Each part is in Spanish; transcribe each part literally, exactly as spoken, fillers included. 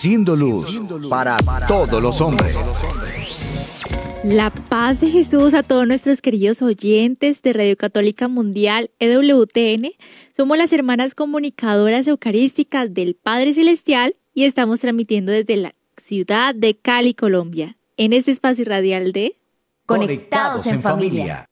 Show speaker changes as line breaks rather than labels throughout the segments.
siendo luz para todos los hombres.
La paz de Jesús a todos nuestros queridos oyentes de Radio Católica Mundial E W T N. Somos las hermanas comunicadoras eucarísticas del Padre Celestial y estamos transmitiendo desde la ciudad de Cali, Colombia, en este espacio radial de
Conectados en Familia.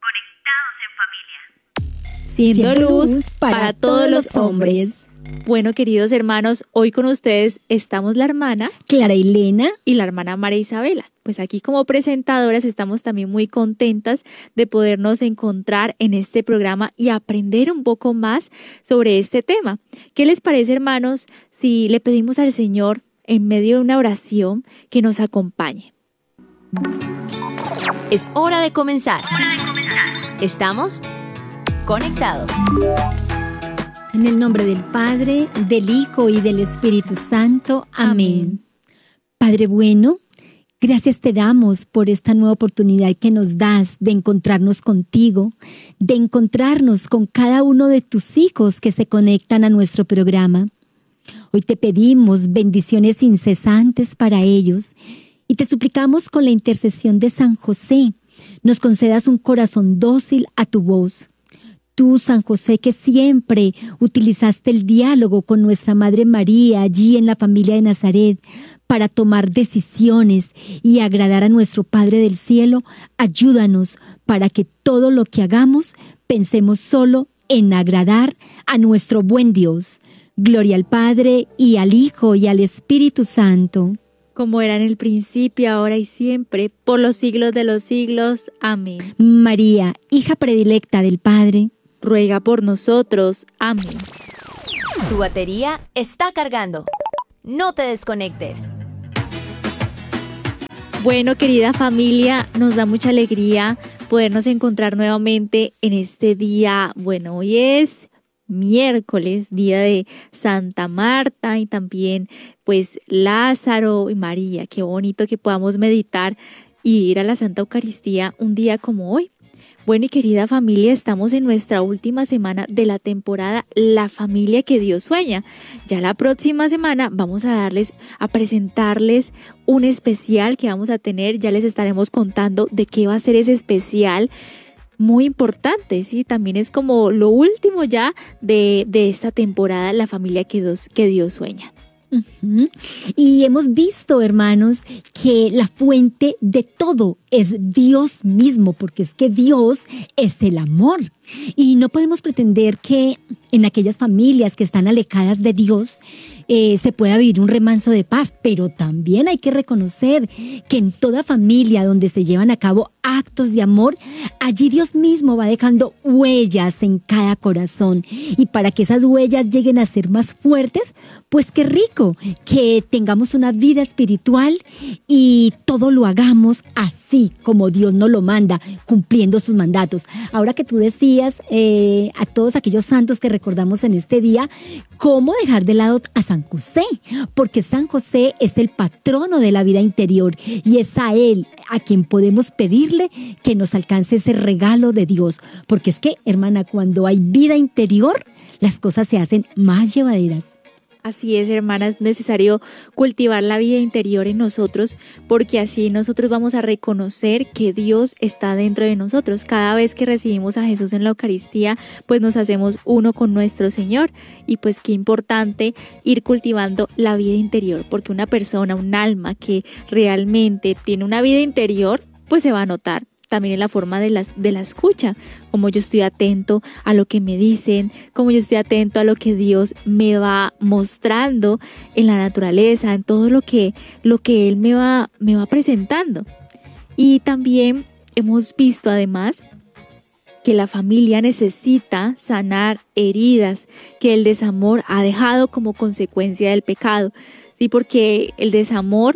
Siendo luz para todos los hombres. Bueno, queridos hermanos, hoy con ustedes estamos la hermana
Clara Elena
y la hermana María Isabela. Pues aquí como presentadoras estamos también muy contentas de podernos encontrar en este programa y aprender un poco más sobre este tema. ¿Qué les parece, hermanos, si le pedimos al Señor en medio de una oración que nos acompañe?
Es hora de comenzar. Estamos conectados.
En el nombre del Padre, del Hijo y del Espíritu Santo. Amén. Amén. Padre bueno, gracias te damos por esta nueva oportunidad que nos das de encontrarnos contigo, de encontrarnos con cada uno de tus hijos que se conectan a nuestro programa. Hoy te pedimos bendiciones incesantes para ellos y te suplicamos con la intercesión de San José, nos concedas un corazón dócil a tu voz. Tú, San José, que siempre utilizaste el diálogo con nuestra Madre María allí en la familia de Nazaret para tomar decisiones y agradar a nuestro Padre del Cielo, ayúdanos para que todo lo que hagamos pensemos solo en agradar a nuestro buen Dios. Gloria al Padre y al Hijo y al Espíritu Santo.
Como era en el principio, ahora y siempre, por los siglos de los siglos. Amén.
María, hija predilecta del Padre,
ruega por nosotros. Amén.
Tu batería está cargando. No te desconectes.
Bueno, querida familia, nos da mucha alegría podernos encontrar nuevamente en este día. Bueno, hoy es miércoles, día de Santa Marta y también pues Lázaro y María. Qué bonito que podamos meditar y ir a la Santa Eucaristía un día como hoy. Bueno, y querida familia, estamos en nuestra última semana de la temporada La Familia que Dios Sueña. Ya la próxima semana vamos a darles, a presentarles un especial que vamos a tener. Ya les estaremos contando de qué va a ser ese especial. Muy importante, sí, también es como lo último ya de, de esta temporada, La Familia que Dios, que Dios Sueña.
Uh-huh. Y hemos visto, hermanos, que la fuente de todo es Dios mismo, porque es que Dios es el amor. Y no podemos pretender que en aquellas familias que están alejadas de Dios eh, se pueda vivir un remanso de paz, pero también hay que reconocer que en toda familia donde se llevan a cabo actos de amor, allí Dios mismo va dejando huellas en cada corazón. Y para que esas huellas lleguen a ser más fuertes, pues qué rico que tengamos una vida espiritual y todo lo hagamos así como Dios nos lo manda, cumpliendo sus mandatos. Ahora que tú decías eh, a todos aquellos santos que recordamos en este día, ¿cómo dejar de lado a San José? Porque San José es el patrono de la vida interior y es a él a quien podemos pedirle que nos alcance ese regalo de Dios. Porque es que, hermana, cuando hay vida interior, las cosas se hacen más llevaderas.
Así es, hermana, es necesario cultivar la vida interior en nosotros porque así nosotros vamos a reconocer que Dios está dentro de nosotros. Cada vez que recibimos a Jesús en la Eucaristía, pues nos hacemos uno con nuestro Señor y pues qué importante ir cultivando la vida interior porque una persona, un alma que realmente tiene una vida interior, pues se va a notar. También en la forma de la, de la escucha, como yo estoy atento a lo que me dicen, como yo estoy atento a lo que Dios me va mostrando en la naturaleza, en todo lo que, lo que Él me va, me va presentando. Y también hemos visto además que la familia necesita sanar heridas que el desamor ha dejado como consecuencia del pecado, ¿sí? Porque el desamor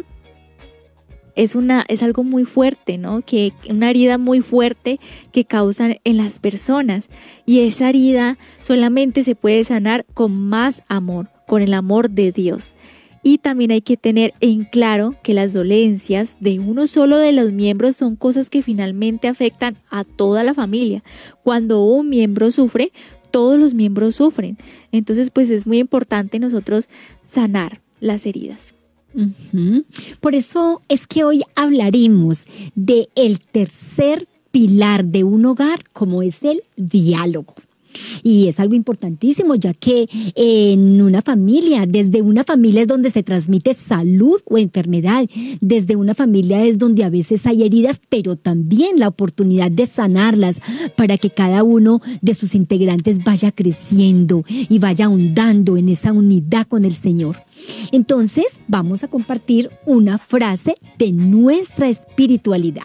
Es, una, es algo muy fuerte, ¿no? Que una herida muy fuerte que causan en las personas. Y esa herida solamente se puede sanar con más amor, con el amor de Dios. Y también hay que tener en claro que las dolencias de uno solo de los miembros son cosas que finalmente afectan a toda la familia. Cuando un miembro sufre, todos los miembros sufren. Entonces, pues es muy importante nosotros sanar las heridas.
Uh-huh. Por eso es que hoy hablaremos de el tercer pilar de un hogar, como es el diálogo. Y es algo importantísimo, ya que en una familia, desde una familia es donde se transmite salud o enfermedad, desde una familia es donde a veces hay heridas, pero también la oportunidad de sanarlas para que cada uno de sus integrantes vaya creciendo y vaya ahondando en esa unidad con el Señor. Entonces, vamos a compartir una frase de nuestra espiritualidad.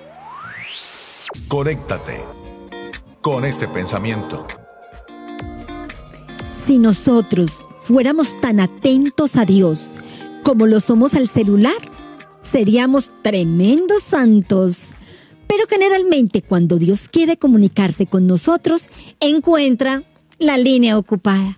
Conéctate con este pensamiento.
Si nosotros fuéramos tan atentos a Dios como lo somos al celular, seríamos tremendos santos. Pero generalmente cuando Dios quiere comunicarse con nosotros, encuentra la línea ocupada.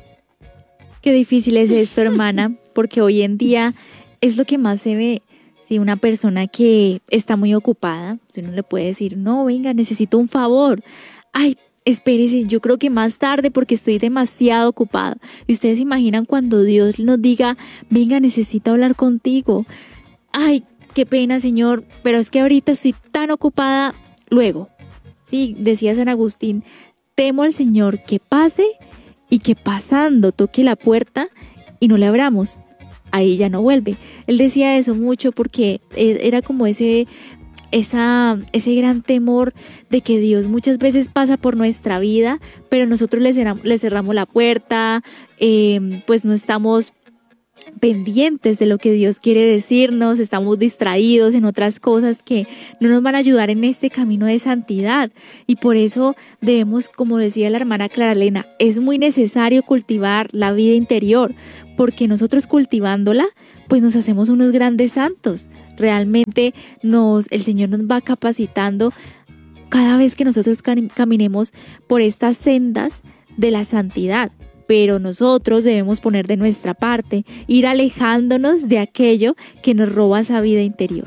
Qué difícil es esto, hermana, porque hoy en día es lo que más se ve. Si una persona que está muy ocupada, si uno le puede decir, no, venga, necesito un favor. Ay, espérese, yo creo que más tarde porque estoy demasiado ocupado. Y ustedes se imaginan cuando Dios nos diga, venga, necesito hablar contigo. Ay, qué pena, Señor, pero es que ahorita estoy tan ocupada. Luego, sí, decía San Agustín, temo al Señor que pase y que pasando toque la puerta y no le abramos. Ahí ya no vuelve. Él decía eso mucho porque era como ese... Esa, ese gran temor de que Dios muchas veces pasa por nuestra vida, pero nosotros le cerramos, le cerramos la puerta, eh, pues no estamos pendientes de lo que Dios quiere decirnos, estamos distraídos en otras cosas que no nos van a ayudar en este camino de santidad. Y por eso debemos, como decía la hermana Clara Elena, es muy necesario cultivar la vida interior, porque nosotros cultivándola, pues nos hacemos unos grandes santos. Realmente nos, el Señor nos va capacitando cada vez que nosotros caminemos por estas sendas de la santidad. Pero nosotros debemos poner de nuestra parte, ir alejándonos de aquello que nos roba esa vida interior.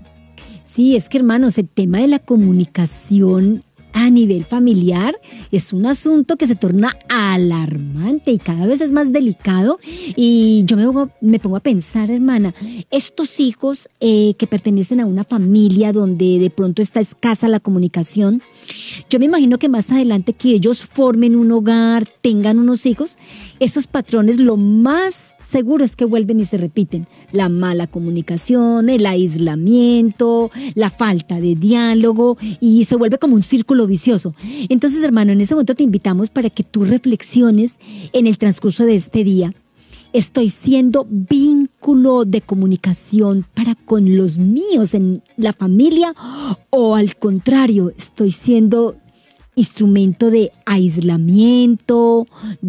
Sí, es que hermanos, el tema de la comunicación a nivel familiar es un asunto que se torna alarmante y cada vez es más delicado. Y yo me pongo, me pongo a pensar, hermana, estos hijos eh, que pertenecen a una familia donde de pronto está escasa la comunicación, yo me imagino que más adelante que ellos formen un hogar, tengan unos hijos, esos patrones lo más seguro es que vuelven y se repiten. La mala comunicación, el aislamiento, la falta de diálogo, y se vuelve como un círculo vicioso. Entonces, hermano, en ese momento te invitamos para que tú reflexiones en el transcurso de este día. ¿Estoy siendo vínculo de comunicación para con los míos en la familia? ¿O al contrario, estoy siendo instrumento de aislamiento,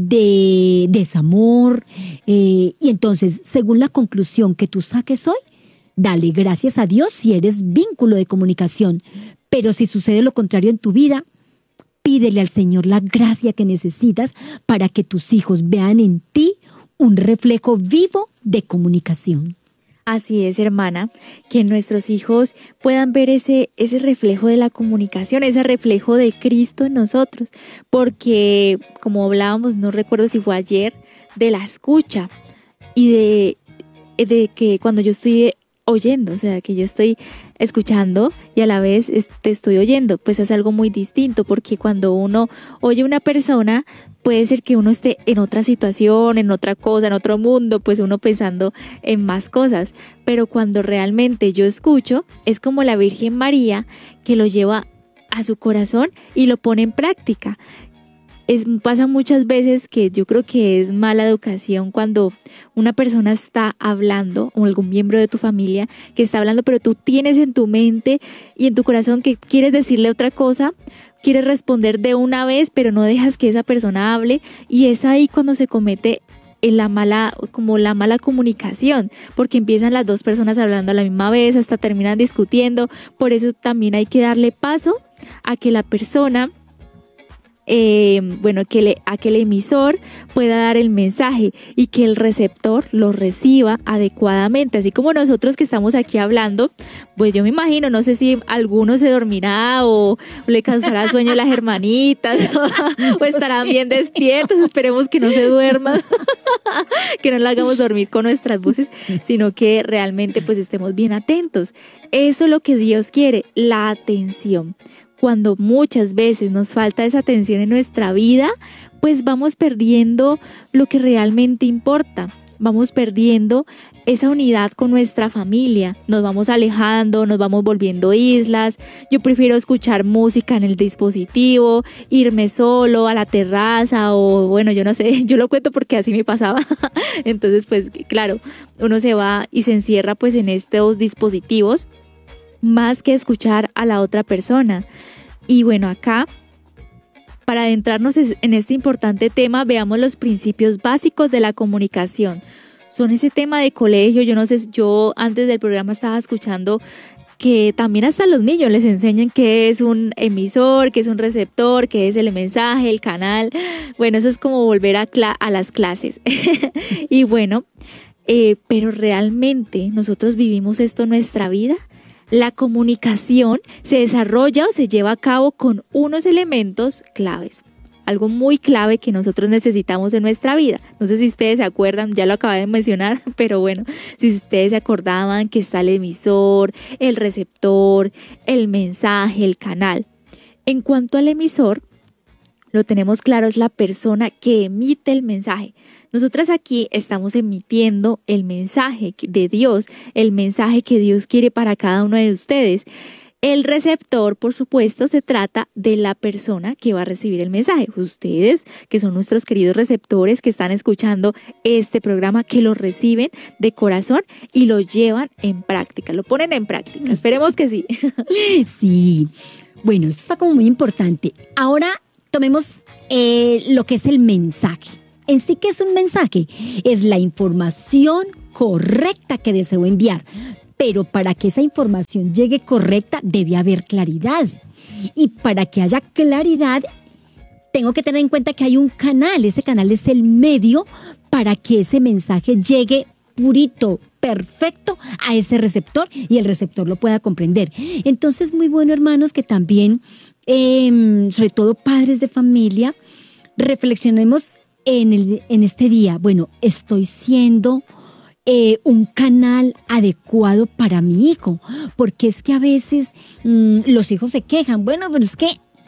de desamor? Eh, y entonces, según la conclusión que tú saques hoy, dale gracias a Dios si eres vínculo de comunicación. Pero si sucede lo contrario en tu vida, pídele al Señor la gracia que necesitas para que tus hijos vean en ti un reflejo vivo de comunicación.
Así es, hermana, que nuestros hijos puedan ver ese, ese reflejo de la comunicación, ese reflejo de Cristo en nosotros, porque como hablábamos, no recuerdo si fue ayer, de la escucha y de, de que cuando yo estoy oyendo, o sea, que yo estoy escuchando y a la vez te estoy oyendo, pues es algo muy distinto, porque cuando uno oye a una persona, puede ser que uno esté en otra situación, en otra cosa, en otro mundo, pues uno pensando en más cosas. Pero cuando realmente yo escucho, es como la Virgen María que lo lleva a su corazón y lo pone en práctica. Es, pasa muchas veces que yo creo que es mala educación cuando una persona está hablando, o algún miembro de tu familia que está hablando, pero tú tienes en tu mente y en tu corazón que quieres decirle otra cosa, quieres responder de una vez, pero no dejas que esa persona hable, y es ahí cuando se comete la mala, como la mala comunicación, porque empiezan las dos personas hablando a la misma vez, hasta terminan discutiendo. Por eso también hay que darle paso a que la persona eh, bueno, que le, a que el emisor pueda dar el mensaje y que el receptor lo reciba adecuadamente. Así como nosotros que estamos aquí hablando, pues yo me imagino, no sé si alguno se dormirá o le causará sueño a las hermanitas o, o estarán bien despiertos. Esperemos que no se duerman, que no la hagamos dormir con nuestras voces, sino que realmente pues estemos bien atentos. Eso es lo que Dios quiere, la atención. Cuando muchas veces nos falta esa atención en nuestra vida, pues vamos perdiendo lo que realmente importa. Vamos perdiendo esa unidad con nuestra familia, nos vamos alejando, nos vamos volviendo islas. Yo prefiero escuchar música en el dispositivo, irme solo a la terraza o bueno, yo no sé, yo lo cuento porque así me pasaba. Entonces, pues claro, uno se va y se encierra pues en estos dispositivos más que escuchar a la otra persona. Y bueno, acá, para adentrarnos en este importante tema, veamos los principios básicos de la comunicación. Son ese tema de colegio, yo no sé, yo antes del programa estaba escuchando que también hasta a los niños les enseñan qué es un emisor, qué es un receptor, qué es el mensaje, el canal. Bueno, eso es como volver a, cla- a las clases. Y bueno, eh, pero realmente nosotros vivimos esto en nuestra vida. La comunicación se desarrolla o se lleva a cabo con unos elementos claves. Algo muy clave que nosotros necesitamos en nuestra vida. No sé si ustedes se acuerdan, ya lo acabé de mencionar, pero bueno, si ustedes se acordaban que está el emisor, el receptor, el mensaje, el canal. En cuanto al emisor, lo tenemos claro, es la persona que emite el mensaje. Nosotras aquí estamos emitiendo el mensaje de Dios, el mensaje que Dios quiere para cada uno de ustedes. El receptor, por supuesto, se trata de la persona que va a recibir el mensaje. Ustedes, que son nuestros queridos receptores que están escuchando este programa, que lo reciben de corazón y lo llevan en práctica, lo ponen en práctica. Esperemos que sí.
Sí, bueno, esto está como muy importante. Ahora tomemos eh, lo que es el mensaje. En sí, ¿qué es un mensaje? Es la información correcta que deseo enviar. Pero para que esa información llegue correcta, debe haber claridad. Y para que haya claridad, tengo que tener en cuenta que hay un canal. Ese canal es el medio para que ese mensaje llegue purito, perfecto a ese receptor y el receptor lo pueda comprender. Entonces, muy bueno, hermanos, que también, eh, sobre todo padres de familia, reflexionemos en, el, en este día. Bueno, estoy siendo Eh, un canal adecuado para mi hijo, porque es que a veces mmm, los hijos se quejan, bueno, pero es que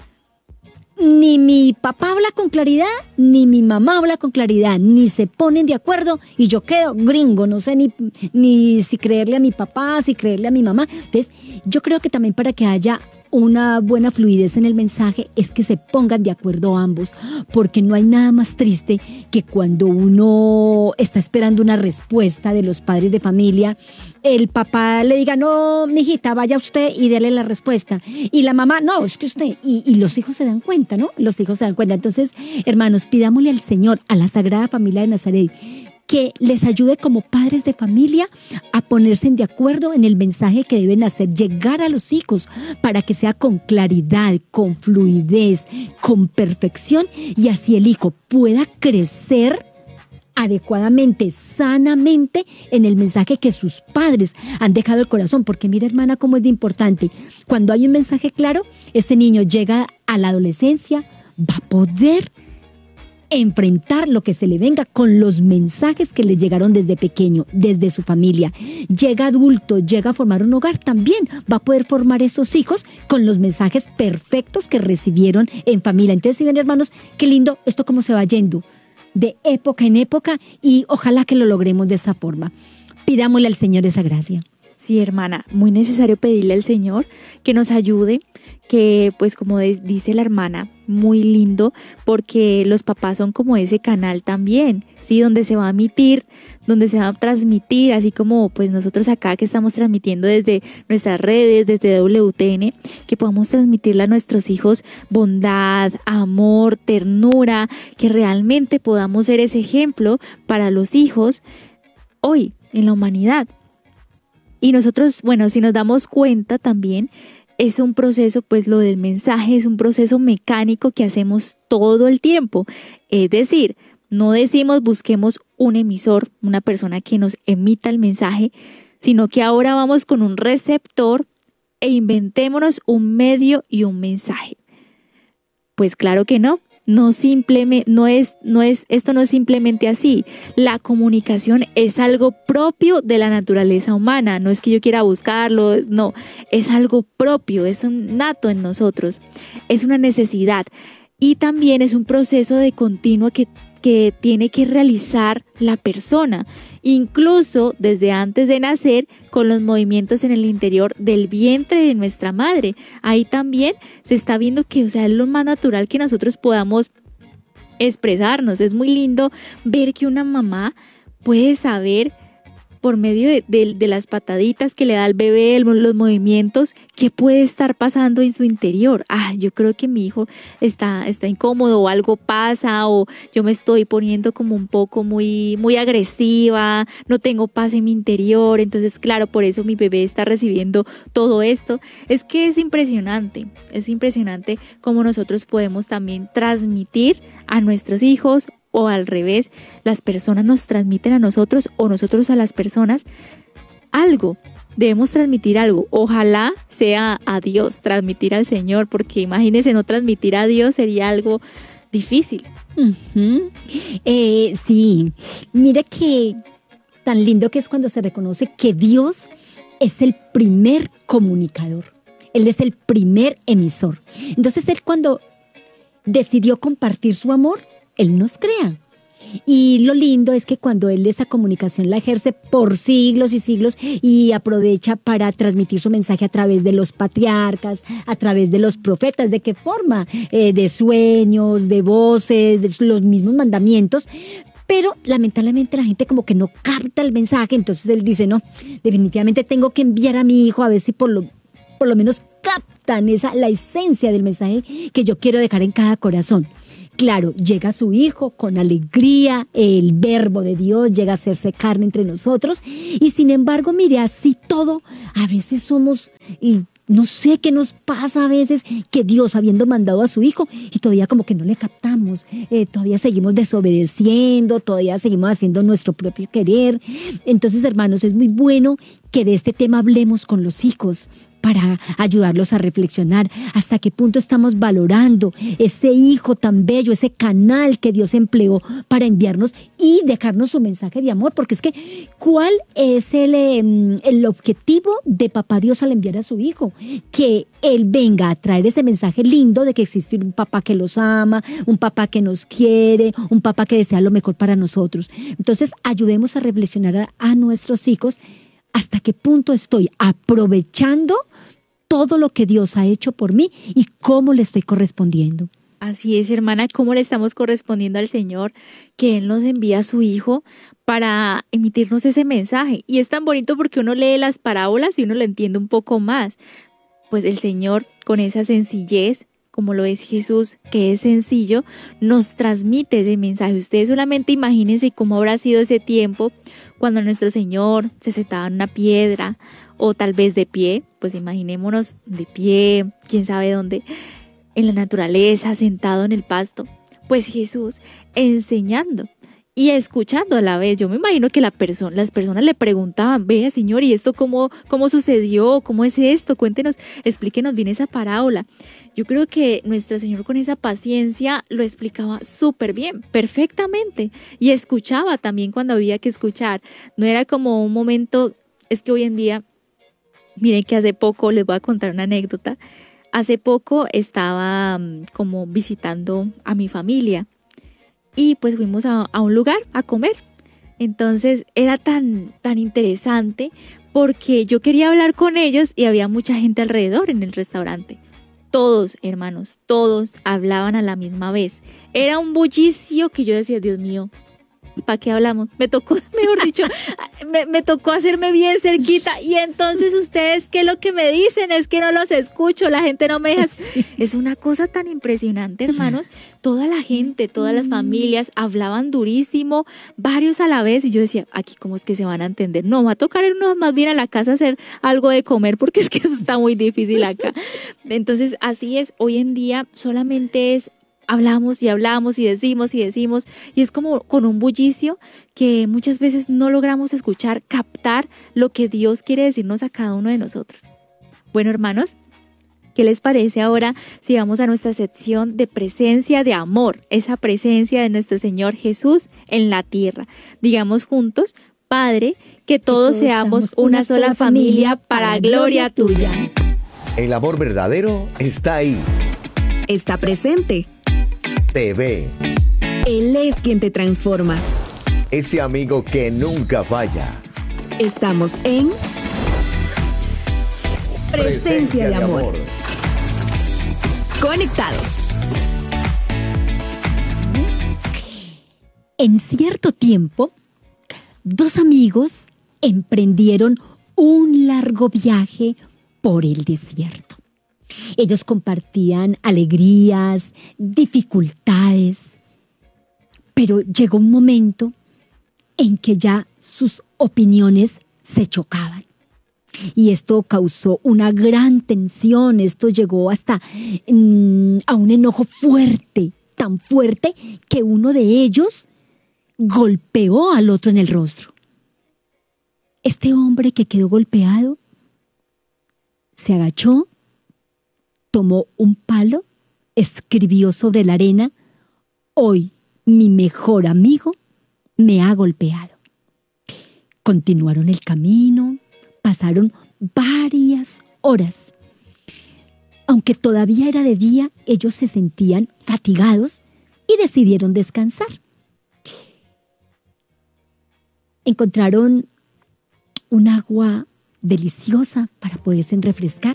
ni mi papá habla con claridad, ni mi mamá habla con claridad, ni se ponen de acuerdo y yo quedo gringo, no sé ni, ni si creerle a mi papá, si creerle a mi mamá. Entonces, yo creo que también para que haya una buena fluidez en el mensaje es que se pongan de acuerdo ambos, porque no hay nada más triste que cuando uno está esperando una respuesta de los padres de familia, el papá le diga, no, mijita, vaya usted y dele la respuesta. Y la mamá, no, es que usted, y, y los hijos se dan cuenta, ¿no? Los hijos se dan cuenta. Entonces, hermanos, pidámosle al Señor, a la Sagrada Familia de Nazaret, que les ayude como padres de familia a ponerse de acuerdo en el mensaje que deben hacer llegar a los hijos para que sea con claridad, con fluidez, con perfección y así el hijo pueda crecer adecuadamente, sanamente en el mensaje que sus padres han dejado el corazón. Porque mira, hermana, cómo es de importante. Cuando hay un mensaje claro, este niño llega a la adolescencia, va a poder enfrentar lo que se le venga con los mensajes que le llegaron desde pequeño, desde su familia. Llega adulto, llega a formar un hogar, también va a poder formar esos hijos con los mensajes perfectos que recibieron en familia. Entonces, si ven, hermanos, qué lindo esto cómo se va yendo de época en época y ojalá que lo logremos de esa forma. Pidámosle al Señor esa gracia.
Sí, hermana, muy necesario pedirle al Señor que nos ayude, que pues como dice la hermana, muy lindo, porque los papás son como ese canal también, ¿sí? Donde se va a emitir, donde se va a transmitir, así como pues nosotros acá que estamos transmitiendo desde nuestras redes, desde W T N, que podamos transmitirle a nuestros hijos bondad, amor, ternura, que realmente podamos ser ese ejemplo para los hijos hoy en la humanidad. Y nosotros, bueno, si nos damos cuenta también, es un proceso, pues lo del mensaje es un proceso mecánico que hacemos todo el tiempo. Es decir, no decimos busquemos un emisor, una persona que nos emita el mensaje, sino que ahora vamos con un receptor e inventémonos un medio y un mensaje. Pues claro que no. No simplemente, no es, no es, esto no es simplemente así. La comunicación es algo propio de la naturaleza humana. No es que yo quiera buscarlo, no. Es algo propio, es un nato en nosotros. Es una necesidad. Y también es un proceso de continuo que, que tiene que realizar la persona. Incluso desde antes de nacer, con los movimientos en el interior del vientre de nuestra madre. Ahí también se está viendo que, o sea, es lo más natural que nosotros podamos expresarnos. Es muy lindo ver que una mamá puede saber por medio de, de, de las pataditas que le da al bebé, el, los movimientos, qué puede estar pasando en su interior. Ah, yo creo que mi hijo está, está incómodo o algo pasa o yo me estoy poniendo como un poco muy, muy agresiva, no tengo paz en mi interior. Entonces, claro, por eso mi bebé está recibiendo todo esto. Es que es impresionante, es impresionante cómo nosotros podemos también transmitir a nuestros hijos o al revés, las personas nos transmiten a nosotros o nosotros a las personas algo. Debemos transmitir algo. Ojalá sea a Dios, transmitir al Señor, porque imagínense, no transmitir a Dios sería algo difícil.
Uh-huh. Eh, sí, mira que tan lindo que es cuando se reconoce que Dios es el primer comunicador. Él es el primer emisor. Entonces, Él cuando decidió compartir su amor, Él nos crea. Y lo lindo es que cuando Él esa comunicación la ejerce por siglos y siglos y aprovecha para transmitir su mensaje a través de los patriarcas, a través de los profetas. ¿De qué forma? Eh, de sueños, de voces, de los mismos mandamientos. Pero lamentablemente la gente como que no capta el mensaje. Entonces Él dice, no, definitivamente tengo que enviar a mi hijo a ver si por lo, por lo menos captan esa, la esencia del mensaje que yo quiero dejar en cada corazón. Claro, llega su Hijo con alegría, el verbo de Dios llega a hacerse carne entre nosotros y sin embargo, mire, así todo, a veces somos, y no sé qué nos pasa a veces, que Dios habiendo mandado a su Hijo y todavía como que no le captamos, eh, todavía seguimos desobedeciendo, todavía seguimos haciendo nuestro propio querer. Entonces, hermanos, es muy bueno que de este tema hablemos con los hijos, para ayudarlos a reflexionar hasta qué punto estamos valorando ese hijo tan bello, ese canal que Dios empleó para enviarnos y dejarnos su mensaje de amor, porque es que ¿cuál es el, el objetivo de papá Dios al enviar a su hijo? Que Él venga a traer ese mensaje lindo de que existe un papá que los ama, un papá que nos quiere, un papá que desea lo mejor para nosotros. Entonces ayudemos a reflexionar a, a nuestros hijos hasta qué punto estoy aprovechando todo lo que Dios ha hecho por mí y cómo le estoy correspondiendo.
Así es, hermana, cómo le estamos correspondiendo al Señor, que Él nos envía a su Hijo para emitirnos ese mensaje. Y es tan bonito porque uno lee las parábolas y uno lo entiende un poco más. Pues el Señor, con esa sencillez, como lo es Jesús, que es sencillo, nos transmite ese mensaje. Ustedes solamente imagínense cómo habrá sido ese tiempo cuando nuestro Señor se sentaba en una piedra o tal vez de pie, pues imaginémonos de pie, quién sabe dónde, en la naturaleza, sentado en el pasto. Pues Jesús enseñando y escuchando a la vez. Yo me imagino que la persona, las personas le preguntaban, vea Señor, ¿y esto cómo, cómo sucedió? ¿Cómo es esto? Cuéntenos, explíquenos bien esa parábola. Yo creo que nuestro Señor con esa paciencia lo explicaba súper bien, perfectamente. Y escuchaba también cuando había que escuchar. No era como un momento, es que hoy en día, miren que hace poco, les voy a contar una anécdota. Hace poco estaba um, como visitando a mi familia. Y pues fuimos a, a un lugar a comer. Entonces era tan, tan interesante porque yo quería hablar con ellos y había mucha gente alrededor en el restaurante. Todos, hermanos, todos hablaban a la misma vez. Era un bullicio que yo decía, Dios mío, ¿para qué hablamos? Me tocó, mejor dicho, me, me tocó hacerme bien cerquita. Y entonces ustedes, ¿qué es lo que me dicen? Es que no los escucho, la gente no me deja. Es una cosa tan impresionante, hermanos. Toda la gente, todas las familias hablaban durísimo, varios a la vez. Y yo decía, aquí cómo es que se van a entender. No, va a tocar irnos más bien a la casa a hacer algo de comer, porque es que eso está muy difícil acá. Entonces, así es. Hoy en día solamente es hablamos y hablamos y decimos y decimos, y es como con un bullicio que muchas veces no logramos escuchar, captar lo que Dios quiere decirnos a cada uno de nosotros. Bueno, hermanos, ¿qué les parece ahora si vamos a nuestra sección de presencia de amor? Esa presencia de nuestro Señor Jesús en la tierra. Digamos juntos, Padre, que todos, que todos seamos una, una sola familia para gloria tuya.
El amor verdadero está ahí.
Está presente.
Te ve.
Él es quien te transforma.
Ese amigo que nunca falla.
Estamos en Presencia, Presencia de, amor. de amor. Conectados.
En cierto tiempo, dos amigos emprendieron un largo viaje por el desierto. Ellos compartían alegrías, dificultades, pero llegó un momento en que ya sus opiniones se chocaban. Y esto causó una gran tensión, esto llegó hasta mm, a un enojo fuerte, tan fuerte que uno de ellos golpeó al otro en el rostro. Este hombre que quedó golpeado se agachó, tomó un palo, escribió sobre la arena: hoy mi mejor amigo me ha golpeado. Continuaron el camino, pasaron varias horas. Aunque todavía era de día, ellos se sentían fatigados y decidieron descansar. Encontraron un agua deliciosa para poderse refrescar.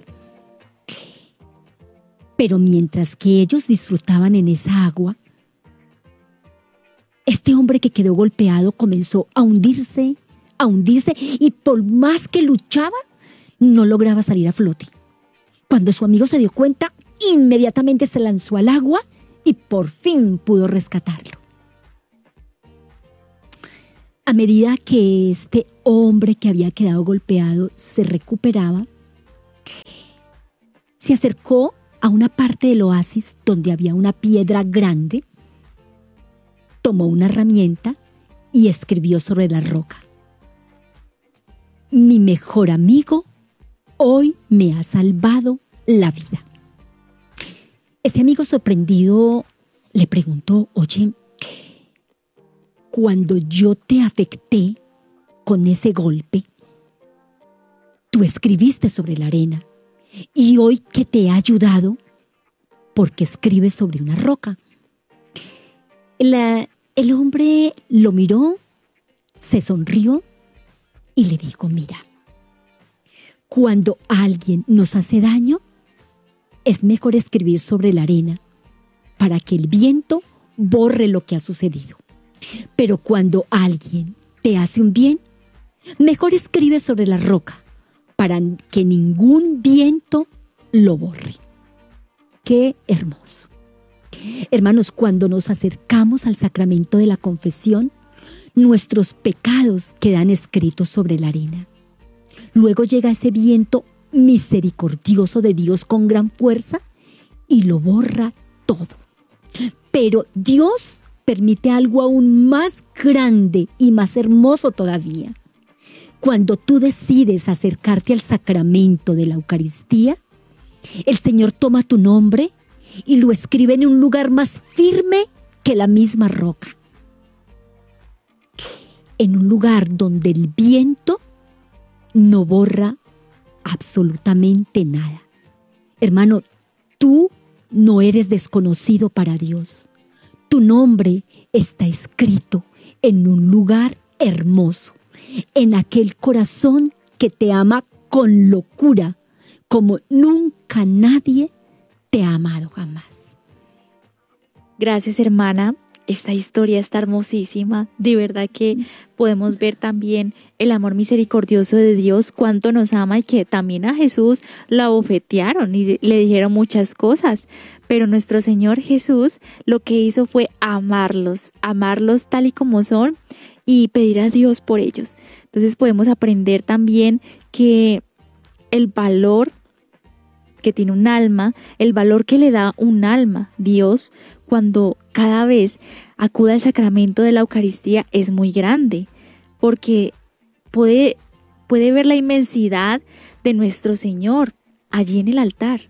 Pero mientras que ellos disfrutaban en esa agua, este hombre que quedó golpeado comenzó a hundirse, a hundirse, y por más que luchaba, no lograba salir a flote. Cuando su amigo se dio cuenta, inmediatamente se lanzó al agua y por fin pudo rescatarlo. A medida que este hombre que había quedado golpeado se recuperaba, se acercó a una parte del oasis donde había una piedra grande, tomó una herramienta y escribió sobre la roca: mi mejor amigo hoy me ha salvado la vida. Ese amigo sorprendido le preguntó: oye, cuando yo te afecté con ese golpe, tú escribiste sobre la arena. Y hoy que te he ayudado, ¿por qué escribes sobre una roca? La, el hombre lo miró, se sonrió y le dijo: mira, cuando alguien nos hace daño, es mejor escribir sobre la arena para que el viento borre lo que ha sucedido. Pero cuando alguien te hace un bien, mejor escribe sobre la roca para que ningún viento lo borre. ¡Qué hermoso! Hermanos, cuando nos acercamos al sacramento de la confesión, nuestros pecados quedan escritos sobre la arena. Luego llega ese viento misericordioso de Dios con gran fuerza y lo borra todo. Pero Dios permite algo aún más grande y más hermoso todavía. Cuando tú decides acercarte al sacramento de la Eucaristía, el Señor toma tu nombre y lo escribe en un lugar más firme que la misma roca. En un lugar donde el viento no borra absolutamente nada. Hermano, tú no eres desconocido para Dios. Tu nombre está escrito en un lugar hermoso, en aquel corazón que te ama con locura, como nunca nadie te ha amado jamás.
Gracias, hermana. esta historia está hermosísima. De verdad que podemos ver también el amor misericordioso de Dios, cuánto nos ama y que también a Jesús lo abofetearon y le dijeron muchas cosas. Pero nuestro Señor Jesús lo que hizo fue amarlos, amarlos tal y como son y pedir a Dios por ellos. Entonces podemos aprender también que el valor que tiene un alma, el valor que le da un alma, Dios, cuando cada vez acude al sacramento de la Eucaristía es muy grande, porque puede, puede ver la inmensidad de nuestro Señor allí en el altar,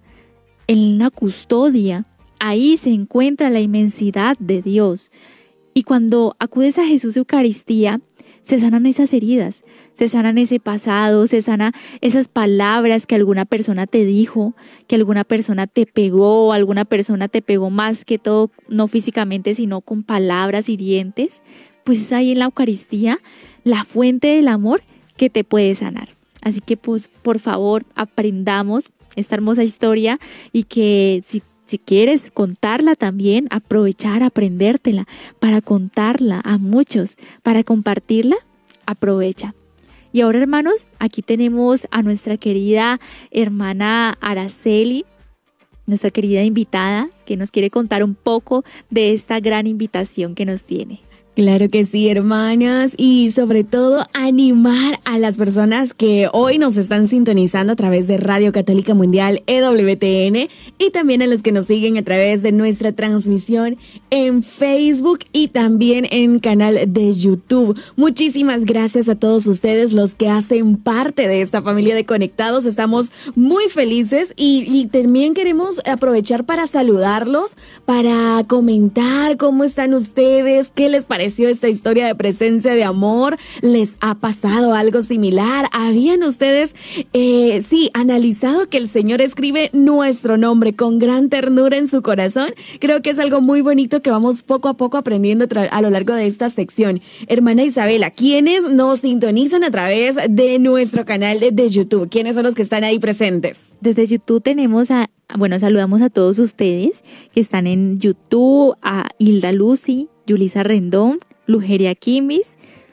en la custodia. Ahí se encuentra la inmensidad de Dios. Y cuando acudes a Jesús Eucaristía, se sanan esas heridas, se sanan ese pasado, se sanan esas palabras que alguna persona te dijo, que alguna persona te pegó, alguna persona te pegó más que todo, no físicamente, sino con palabras hirientes. Pues es ahí en la Eucaristía la fuente del amor que te puede sanar. Así que pues por favor aprendamos esta hermosa historia y que si Si quieres contarla también, aprovechar, aprendértela para contarla a muchos, para compartirla, aprovecha. Y ahora, hermanos, aquí tenemos a nuestra querida hermana Araceli, nuestra querida invitada, que nos quiere contar un poco de esta gran invitación que nos tiene.
Claro que sí, hermanas, y sobre todo animar a las personas que hoy nos están sintonizando a través de Radio Católica Mundial E W T N y también a los que nos siguen a través de nuestra transmisión en Facebook y también en canal de YouTube. Muchísimas gracias a todos ustedes los que hacen parte de esta familia de Conectados. Estamos muy felices y, y también queremos aprovechar para saludarlos, para comentar cómo están ustedes, qué les parece esta historia de presencia de amor. ¿Les ha pasado algo similar? ¿Habían ustedes, eh, sí, analizado que el Señor escribe nuestro nombre con gran ternura en su corazón? Creo que es algo muy bonito que vamos poco a poco aprendiendo tra- a lo largo de esta sección. Hermana Isabela, ¿quiénes nos sintonizan a través de nuestro canal de, de YouTube? ¿Quiénes son los que están ahí presentes?
Desde YouTube tenemos a, bueno, saludamos a todos ustedes que están en YouTube, a Hilda Lucy, Yulisa Rendón, Lugeria Kimis,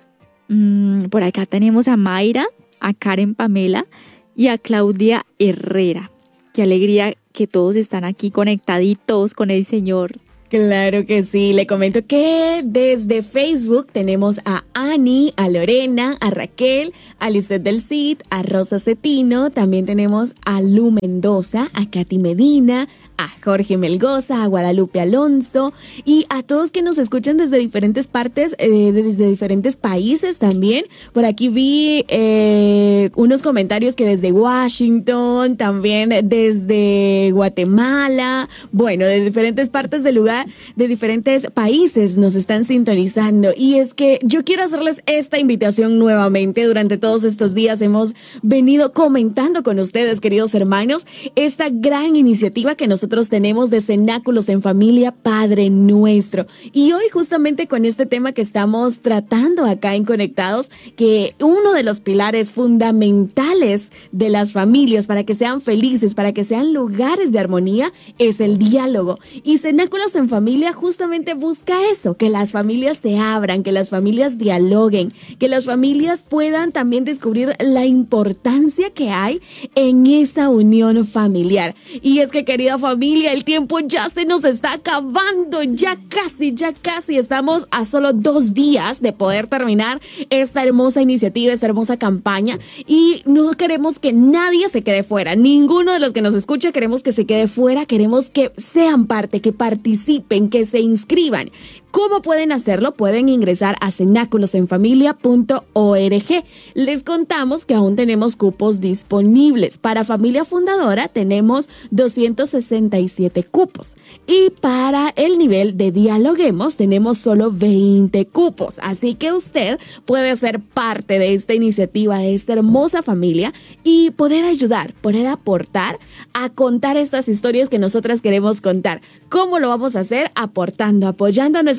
mmm, por acá tenemos a Mayra, a Karen Pamela y a Claudia Herrera. Qué alegría que todos están aquí conectaditos con el Señor.
Claro que sí, le comento que desde Facebook tenemos a Ani, a Lorena, a Raquel, a Lisette del Cid, a Rosa Cetino, también tenemos a Lu Mendoza, a Katy Medina, a Jorge Melgoza, a Guadalupe Alonso y a todos que nos escuchan desde diferentes partes, eh, desde diferentes países también. Por aquí vi eh, unos comentarios que desde Washington, también desde Guatemala, bueno, de diferentes partes del lugar, de diferentes países nos están sintonizando. Y es que yo quiero hacerles esta invitación nuevamente. Durante todos estos días hemos venido comentando con ustedes, queridos hermanos, esta gran iniciativa que nos nosotros tenemos de Cenáculos en Familia, Padre Nuestro. Y hoy justamente con este tema que estamos tratando acá en Conectados, que uno de los pilares fundamentales de las familias para que sean felices, para que sean lugares de armonía, es el diálogo. Y Cenáculos en Familia justamente busca eso, que las familias se abran, que las familias dialoguen, que las familias puedan también descubrir la importancia que hay en esa unión familiar. Y es que, querida familia, Familia, el tiempo ya se nos está acabando, ya casi, ya casi estamos a solo dos días de poder terminar esta hermosa iniciativa, esta hermosa campaña y no queremos que nadie se quede fuera, ninguno de los que nos escucha queremos que se quede fuera, queremos que sean parte, que participen, que se inscriban. ¿Cómo pueden hacerlo? Pueden ingresar a cenáculos en familia punto org. Les contamos que aún tenemos cupos disponibles. Para familia fundadora tenemos doscientos sesenta y siete cupos. Y para el nivel de dialoguemos tenemos solo veinte cupos. Así que usted puede ser parte de esta iniciativa, de esta hermosa familia y poder ayudar, poder aportar a contar estas historias que nosotras queremos contar. ¿Cómo lo vamos a hacer? Aportando, apoyando a nuestras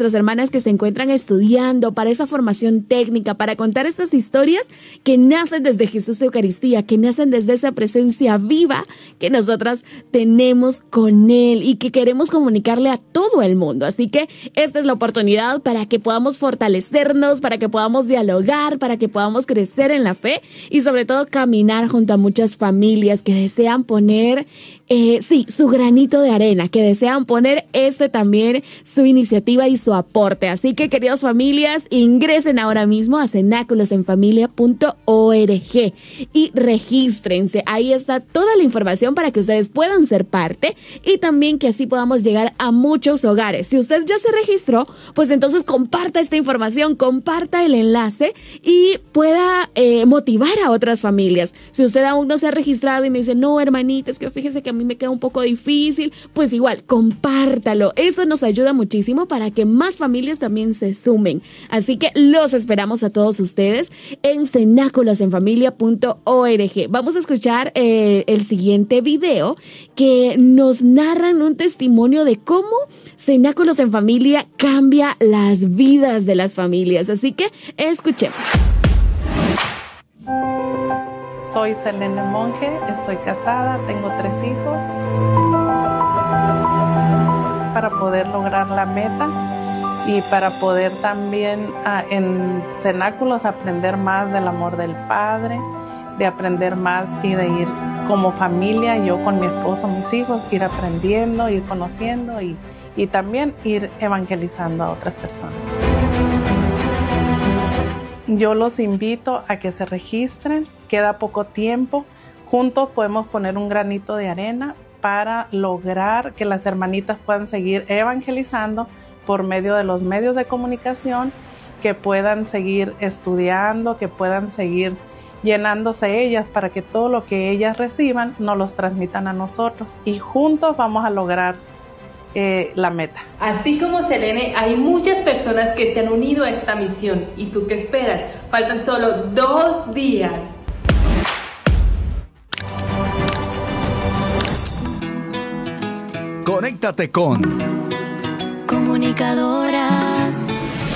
nuestras hermanas que se encuentran estudiando para esa formación técnica, para contar estas historias que nacen desde Jesús Eucaristía, que nacen desde esa presencia viva que nosotras tenemos con Él y que queremos comunicarle a todo el mundo. Así que esta es la oportunidad para que podamos fortalecernos, para que podamos dialogar, para que podamos crecer en la fe y sobre todo caminar junto a muchas familias que desean poner, eh, sí, su granito de arena, que desean poner este también su iniciativa y su aporte. Así que, queridas familias, ingresen ahora mismo a cenáculos en familia punto org y regístrense. Ahí está toda la información para que ustedes puedan ser parte y también que así podamos llegar a muchos hogares. Si usted ya se registró, pues entonces comparta esta información, comparta el enlace y pueda eh, motivar a otras familias. Si usted aún no se ha registrado y me dice, no, hermanita, es que fíjese que a mí me queda un poco difícil, pues igual, compártalo. Eso nos ayuda muchísimo para que más familias también se sumen. Así que los esperamos a todos ustedes en cenáculos en familia punto org. Vamos a escuchar eh, el siguiente video que nos narran un testimonio de cómo Cenáculos en Familia cambia las vidas de las familias. Así que escuchemos.
Soy Selene Monge, estoy casada, tengo tres hijos. Para poder lograr la meta y para poder también uh, en Cenáculos aprender más del amor del Padre, de aprender más y de ir como familia, yo con mi esposo, mis hijos, ir aprendiendo, ir conociendo y, y también ir evangelizando a otras personas. Yo los invito a que se registren, queda poco tiempo, juntos podemos poner un granito de arena para lograr que las hermanitas puedan seguir evangelizando por medio de los medios de comunicación, que puedan seguir estudiando, que puedan seguir llenándose ellas para que todo lo que ellas reciban nos los transmitan a nosotros y juntos vamos a lograr Eh, la meta.
Así como Selene, hay muchas personas que se han unido a esta misión. ¿Y tú qué esperas? Faltan solo dos días.
Conéctate con
Comunicadoras.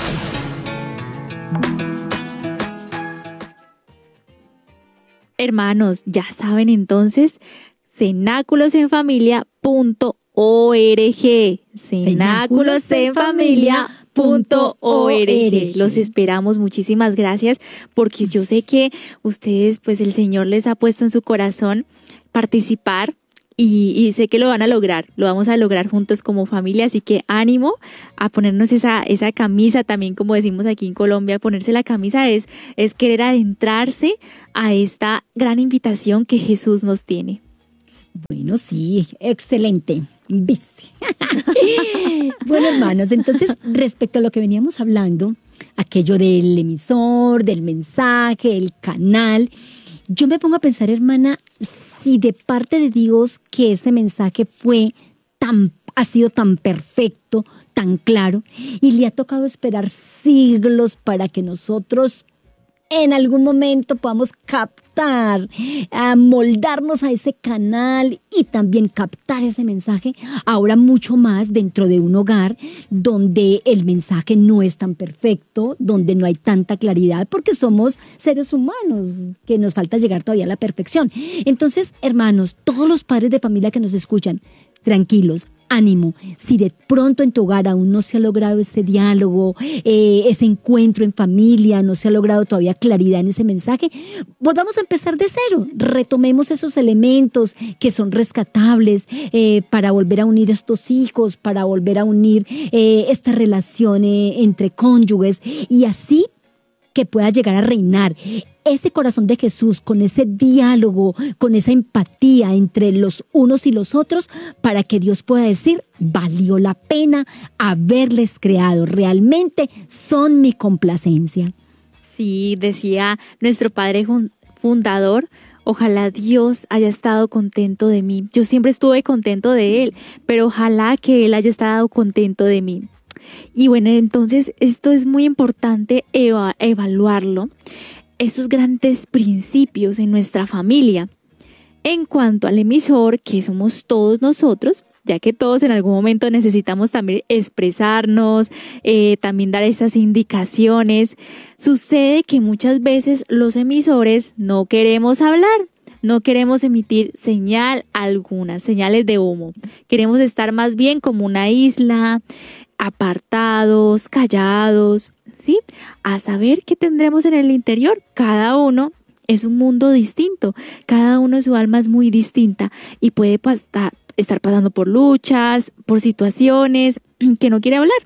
Hermanos, ya saben entonces, cenáculos en familia punto org, cenáculos en familia punto org. Los esperamos, muchísimas gracias, porque yo sé que ustedes, pues el Señor les ha puesto en su corazón participar y, y sé que lo van a lograr, lo vamos a lograr juntos como familia, así que ánimo a ponernos esa, esa camisa también, como decimos aquí en Colombia, ponerse la camisa es, es querer adentrarse a esta gran invitación que Jesús nos tiene.
Bueno, sí, excelente. ¿Viste? Bueno, hermanos, entonces, respecto a lo que veníamos hablando, aquello del emisor, del mensaje, el canal, yo me pongo a pensar, hermana, si de parte de Dios que ese mensaje fue tan, ha sido tan perfecto, tan claro, y le ha tocado esperar siglos para que nosotros en algún momento podamos captar, a moldarnos a ese canal y también captar ese mensaje, ahora mucho más dentro de un hogar donde el mensaje no es tan perfecto, donde no hay tanta claridad, porque somos seres humanos que nos falta llegar todavía a la perfección. Entonces, hermanos, todos los padres de familia que nos escuchan, tranquilos, ánimo. Si de pronto en tu hogar aún no se ha logrado ese diálogo, eh, ese encuentro en familia, no se ha logrado todavía claridad en ese mensaje, volvamos a empezar de cero. Retomemos esos elementos que son rescatables eh, para volver a unir estos hijos, para volver a unir eh, esta relación eh, entre cónyuges y así que pueda llegar a reinar ese corazón de Jesús con ese diálogo, con esa empatía entre los unos y los otros, para que Dios pueda decir, valió la pena haberles creado, realmente son mi complacencia.
Sí, decía nuestro padre fundador, ojalá Dios haya estado contento de mí. Yo siempre estuve contento de Él, pero ojalá que Él haya estado contento de mí. Y bueno, entonces esto es muy importante eva- evaluarlo, estos grandes principios en nuestra familia. En cuanto al emisor, que somos todos nosotros, ya que todos en algún momento necesitamos también expresarnos, eh, también dar esas indicaciones. Sucede que muchas veces los emisores no queremos hablar, no queremos emitir señal alguna, señales de humo. Queremos estar más bien como una isla, apartados, callados, ¿sí? A saber qué tendremos en el interior. Cada uno es un mundo distinto, cada uno su alma es muy distinta y puede pasar, estar pasando por luchas, por situaciones que no quiere hablar.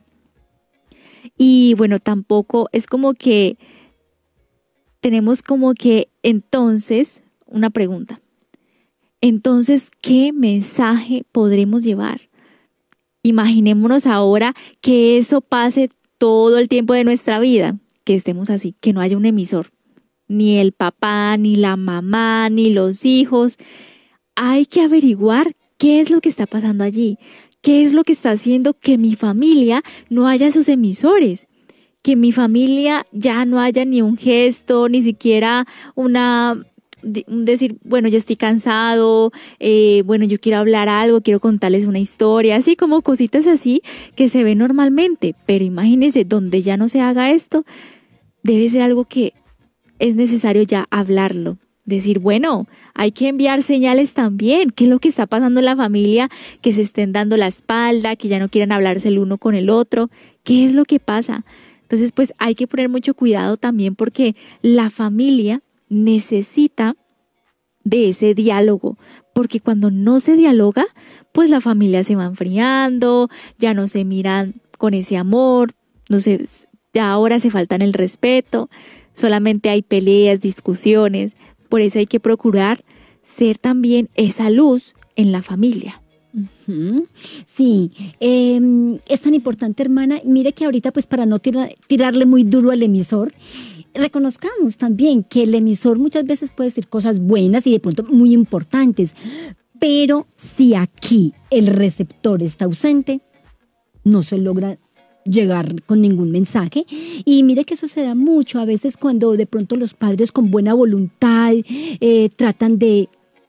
Y bueno, tampoco es como que tenemos como que entonces una pregunta. Entonces, ¿qué mensaje podremos llevar? Imaginémonos ahora que eso pase todo el tiempo de nuestra vida, que estemos así, que no haya un emisor, ni el papá, ni la mamá, ni los hijos. Hay que averiguar qué es lo que está pasando allí, qué es lo que está haciendo que mi familia no haya esos emisores, que mi familia ya no haya ni un gesto, ni siquiera una... decir, bueno, yo estoy cansado, eh, bueno, yo quiero hablar algo, quiero contarles una historia, así como cositas así que se ven normalmente, pero imagínense, donde ya no se haga esto, debe ser algo que es necesario ya hablarlo, decir, bueno, hay que enviar señales también, qué es lo que está pasando en la familia, que se estén dando la espalda, que ya no quieran hablarse el uno con el otro, qué es lo que pasa. Entonces, pues hay que poner mucho cuidado también porque la familia necesita de ese diálogo, porque cuando no se dialoga, pues la familia se va enfriando, ya no se miran con ese amor, no sé, ya ahora se faltan el respeto, solamente hay peleas, discusiones, por eso hay que procurar ser también esa luz en la familia.
Uh-huh. Sí, eh, es tan importante, hermana. Mire que ahorita, pues para no tira, tirarle muy duro al emisor, reconozcamos también que el emisor muchas veces puede decir cosas buenas y de pronto muy importantes, pero si aquí el receptor está ausente, no se logra llegar con ningún mensaje. Y mire que eso se da mucho a veces cuando de pronto los padres con buena voluntad eh, tratan de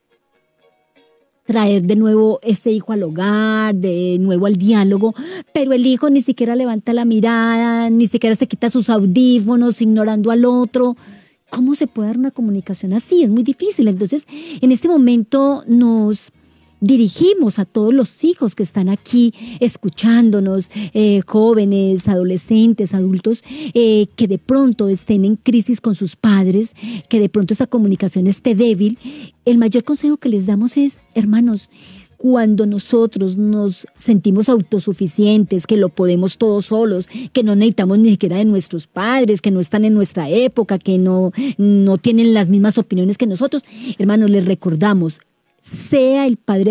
traer de nuevo este hijo al hogar, de nuevo al diálogo, pero el hijo ni siquiera levanta la mirada, ni siquiera se quita sus audífonos, ignorando al otro. ¿Cómo se puede dar una comunicación así? Es muy difícil. Entonces, en este momento nos dirigimos a todos los hijos que están aquí escuchándonos, eh, jóvenes, adolescentes, adultos, eh, que de pronto estén en crisis con sus padres, que de pronto esa comunicación esté débil. El mayor consejo que les damos es, hermanos, cuando nosotros nos sentimos autosuficientes, que lo podemos todos solos, que no necesitamos ni siquiera de nuestros padres, que no están en nuestra época, que no, no tienen las mismas opiniones que nosotros, hermanos, les recordamos, sea el padre